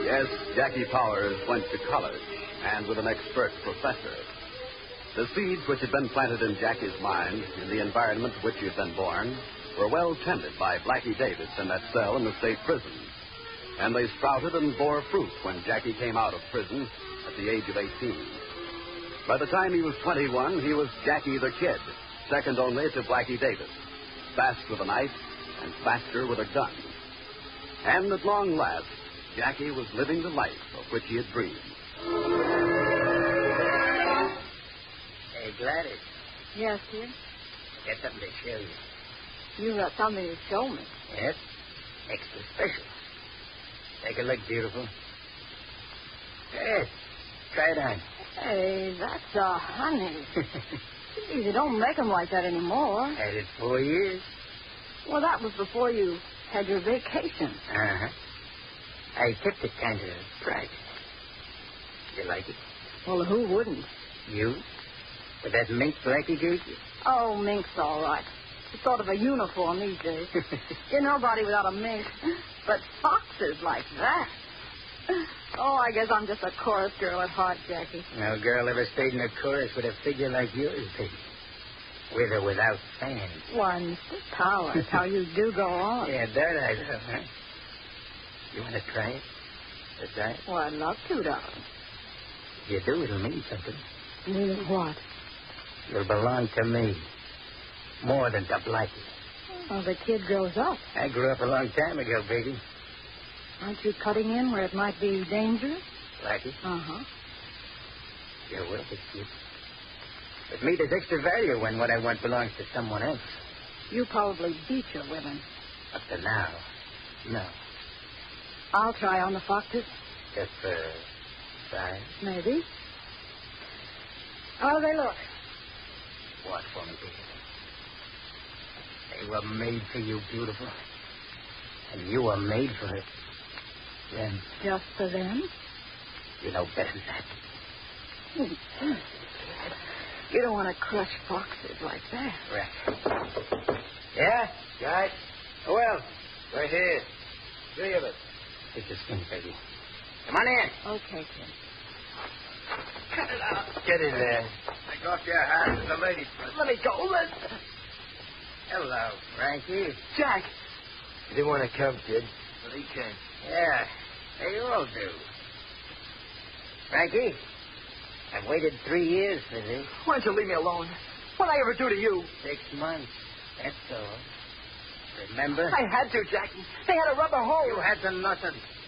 Yes, Jackie Powers went to college, and with an expert professor. The seeds which had been planted in Jackie's mind, in the environment to which he had been born, were well tended by Blackie Davis in that cell in the state prison. And they sprouted and bore fruit when Jackie came out of prison at the age of 18. By the time he was 21, he was Jackie the Kid, second only to Blackie Davis, fast with a knife and faster with a gun. And at long last, Jackie was living the life of which he had dreamed. Hey, Gladys. Yes, dear? Got something to show you. You got something to show me. Yes? Extra special. Take a look, beautiful. Yes. Try it on. Hey, that's a honey. Geez, you don't make them like that anymore. Had it 4 years. Well, that was before you had your vacation. Uh-huh. I kept it kind of private. You like it? Well, who wouldn't? You? With that mink Blackie gave you? Oh, mink's all right. It's sort of a uniform these days. You're nobody without a mink. But foxes like that. Oh, I guess I'm just a chorus girl at heart, Jackie. No girl ever stayed in a chorus with a figure like yours, baby. With or without fans. Why, Mr. Powers, how you do go on. Yeah, that I love, huh? You want to try it? That's right. Well, I'd love to, darling. If you do, it'll mean something. Mean what? You'll belong to me. More than to Blackie. Well, the kid grows up. I grew up a long time ago, baby. Aren't you cutting in where it might be dangerous? Blackie? Uh-huh. You're worth it, kid. With me, there's extra value when what I want belongs to someone else. You probably beat your women. Up to now, no. I'll try on the foxes. Just for size? Maybe. How do they look? What for me, baby? They were made for you, beautiful. And you were made for it. Them. Just for them? You know better than that. You don't want to crush foxes like that. Right. Yeah, guys? Who else? We're here. 3 of us. Take your skin, baby. Come on in. Okay, kid. Cut it out. Get in there. Take off your hat to the lady first. Let me go. Hello, Frankie. Jack. You didn't want to come, kid. But he came. Yeah, they all do. Frankie, I've waited 3 years for this. Why don't you leave me alone? What'd I ever do to you? 6 months. That's all. Remember? I had to, Jackie. They had a rubber hole. You had to nothing.